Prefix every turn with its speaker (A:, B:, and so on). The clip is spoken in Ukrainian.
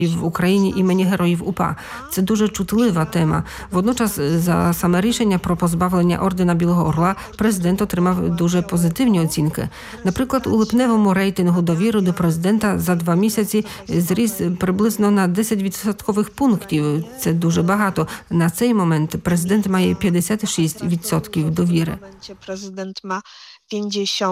A: в Україні імені Героїв УПА. Це дуже чутлива тема. Водночас за саме рішення про позбавлення ордена Білого Орла президент отримав дуже позитивні оцінки. Наприклад, у липневому рейтингу довіри до президента за 2 місяці зріс приблизно на 10 відсоткових пунктів. Це дуже багато. На цей момент президент має 56% довіри.
B: Президент ma 50